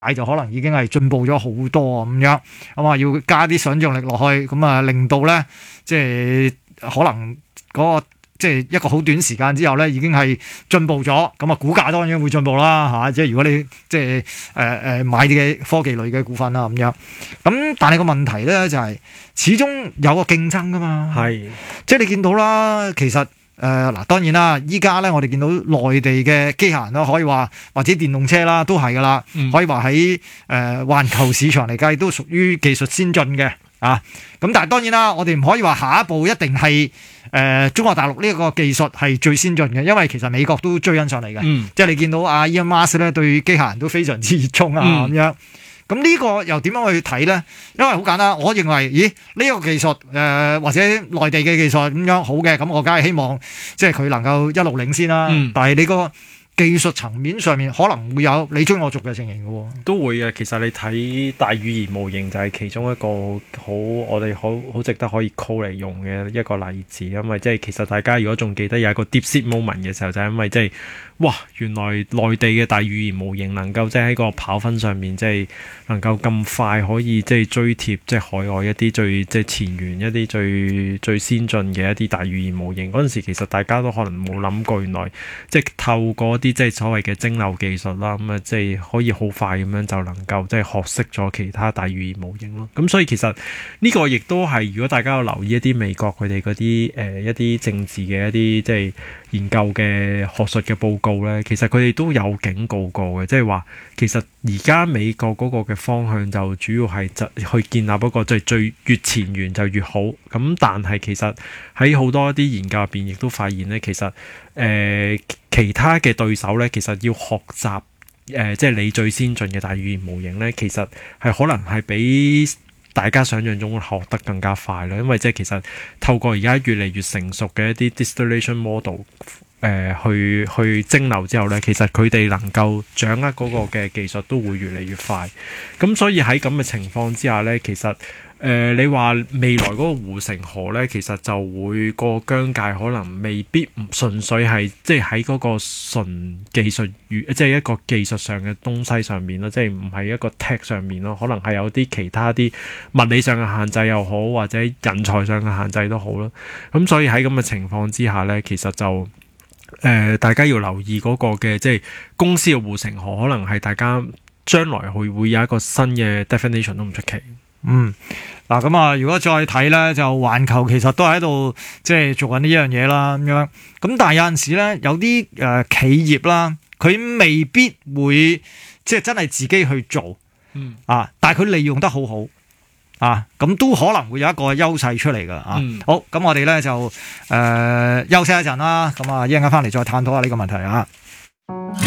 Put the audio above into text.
就可能已經係進步咗好多咁樣，咁啊要加啲想像力落去，咁啊令到咧即係可能嗰個即係一個好短時間之後咧已經係進步咗，咁啊股價當然會進步啦嚇，即係如果你即係買啲嘅科技類嘅股份啦咁樣，咁但係個問題咧就係始終有個競爭噶嘛， 係即係你見到啦，其實。嗱，當然啦，依家咧我哋見到內地嘅機械人啦，可以話或者電動車啦，都係噶啦，可以話喺環球市場嚟計都屬於技術先進嘅啊。咁但係當然啦，我哋唔可以話下一步一定係中國大陸呢一個技術係最先進嘅，因為其實美國都追緊上嚟嘅，即係你見到阿 Elon Musk 咧對機械人都非常之熱衷啊咁樣。咁呢個又點樣去睇咧？因為好簡單，我認為，呢個技術或者內地嘅技術咁樣好嘅，咁我梗係希望即係佢能夠一路領先啦。但係你個技術層面上面可能會有你追我逐嘅情形嘅喎， 都會嘅。其實你睇大語言模型就係其中一個我哋好值得可以 call 嚟用嘅一個例子，因為即係其實大家如果仲記得有一個 DeepSeek moment 嘅時候，就係因為即係哇，原來內地嘅大語言模型能夠即係喺個跑分上面即係能夠咁快可以即係追貼即係海外一啲最即係前沿一啲最先進嘅一啲大語言模型嗰陣時，其實大家都可能冇諗過原來即係透過啲即係所謂嘅蒸餾技術啦，咁啊即係可以好快咁樣就能夠即係學識咗其他大語言模型咯。咁所以其實呢個亦都係如果大家有留意一啲美國佢哋嗰啲一啲政治嘅一啲即係研究嘅學術嘅報告咧，其實佢哋都有警告過嘅，即係話其實而家美國嗰個嘅方向就主要係去建立一個即係最越前沿就越好。咁但係其實喺好多一啲研究入邊，亦都發現咧，其實其他嘅對手咧，其實要學習即係你最先進嘅大語言模型咧，其實係可能係比大家想象中學得更加快啦。因為即係其實透過而家越嚟越成熟嘅一啲 distillation model 去蒸餾之後咧，其實佢哋能夠掌握嗰個嘅技術都會越嚟越快。咁所以喺咁嘅情況之下咧，其實你話未來嗰個護城河咧，其實就會個疆界可能未必唔純粹係即係喺嗰個純技術即係一個技術上嘅東西上面咯，即係唔係一個 tech 上面咯，可能係有啲其他啲物理上嘅限制又好，或者人才上嘅限制都好啦。咁所以喺咁嘅情況之下咧，其實就大家要留意嗰個嘅即係公司嘅護城河，可能係大家將來會有一個新嘅 definition 都唔出奇。 嗱咁啊，如果再睇咧，就環球其實都喺度即係做緊呢樣嘢啦，咁樣。咁但係有陣時咧，有啲企業啦，佢未必會即係真係自己去做，但係佢利用得好好，咁都可能會有一個優勢出嚟噶，好，咁我哋咧就休息一陣啦，咁啊一陣間翻嚟再探討下呢個問題啊。